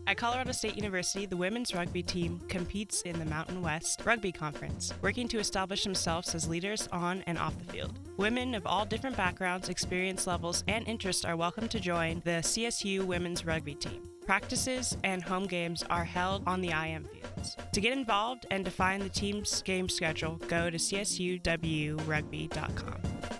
At Colorado State University, the women's rugby team competes in the Mountain West Rugby Conference, working to establish themselves as leaders on and off the field. Women of all different backgrounds, experience levels, and interests are welcome to join the CSU women's rugby team. Practices and home games are held on the IM fields. To get involved and to find the team's game schedule, go to csuwrugby.com.